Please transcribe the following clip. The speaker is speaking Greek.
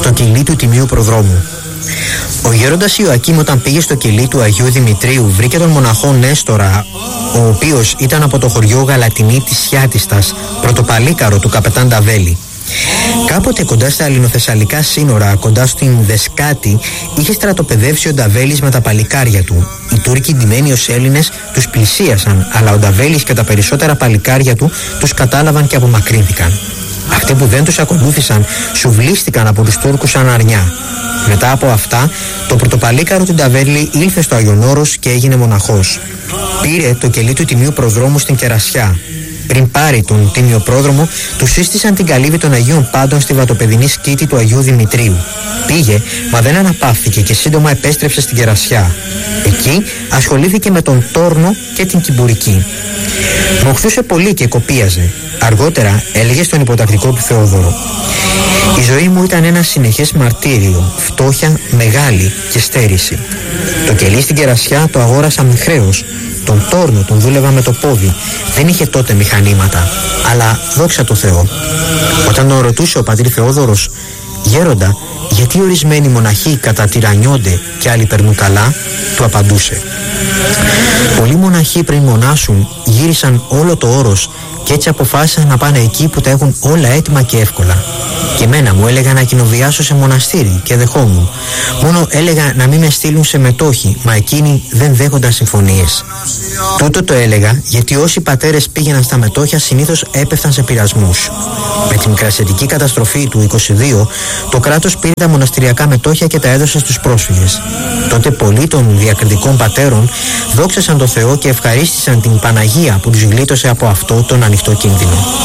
στο κελί του Τιμίου Προδρόμου. Ο γέροντας Ιωακήμ, όταν πήγε στο κελί του Αγίου Δημητρίου, βρήκε τον μοναχό Νέστορα, ο οποίος ήταν από το χωριό Γαλατινή της Χιάτιστας, πρωτοπαλίκαρο του καπετάν Νταβέλη. Κάποτε κοντά στα ελληνοθεσσαλικά σύνορα, κοντά στην Δεσκάτη, είχε στρατοπεδεύσει ο Νταβέλης με τα παλικάρια του. Οι Τούρκοι, ντυμένοι ως Έλληνες, τους πλησίασαν, αλλά ο Νταβέλης και τα περισσότερα παλικάρια του τους κατάλαβαν και απομακρύνθηκαν. Αυτοί που δεν τους ακολούθησαν σουβλίστηκαν από τους Τούρκους σαν αρνιά. Μετά από αυτά, το πρωτοπαλίκαρο του Νταβέλη ήλθε στο Άγιον Όρος και έγινε μοναχός. Πήρε το κελί του Τιμίου Προδρόμου στην Κερασιά. Πριν πάρει τον Τίμιο Πρόδρομο, του σύστησαν την καλύβη των Αγίων Πάντων στη βατοπεδινή σκήτη του Αγίου Δημητρίου. Πήγε, μα δεν αναπαύθηκε και σύντομα επέστρεψε στην Κερασιά. Εκεί ασχολήθηκε με τον Τόρνο και την Κιμπουρική. Μοχθούσε πολύ και κοπίαζε. Αργότερα έλεγε στον υποτακτικό του Θεόδωρο: «Η ζωή μου ήταν ένα συνεχές μαρτύριο, φτώχεια μεγάλη και στέρηση. Το κελί στην Κερασιά το αγόρασα με χρέος. Τον Τόρνο τον δούλευα με το πόδι. Δεν είχε τότε μηχανήματα, αλλά δόξα τω Θεώ». Όταν τον ρωτούσε ο πατήρ Θεόδωρος: «Γέροντα, γιατί ορισμένοι μοναχοί κατατυραννιόνται και άλλοι περνούν καλά?» του απαντούσε: «Πολλοί μοναχοί πριν μονάσουν γύρισαν όλο το όρος και έτσι αποφάσισαν να πάνε εκεί που τα έχουν όλα έτοιμα και εύκολα. Και εμένα μου έλεγα να κοινοβιάσω σε μοναστήρι και δεχόμουν. Μόνο έλεγα να μην με στείλουν σε μετόχοι, μα εκείνοι δεν δέχονταν συμφωνίες. Τούτο το έλεγα γιατί όσοι πατέρες πήγαιναν στα μετόχια συνήθως έπεφταν σε πειρασμούς. Με την μικρασιατική καταστροφή του 22, το κράτος πήρε τα μοναστηριακά μετόχια και τα έδωσε στους πρόσφυγες. Τότε πολλοί των διακριτικών πατέρων δόξασαν τον Θεό και ευχαρίστησαν την Παναγία που τους γλίτωσε από αυτό τον ανοιχτό κίνδυνο.